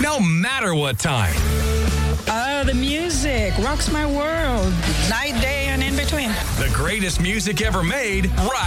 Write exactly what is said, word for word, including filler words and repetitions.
no matter what time. Oh, the music rocks my world. Night, day, and in between. The greatest music ever made, right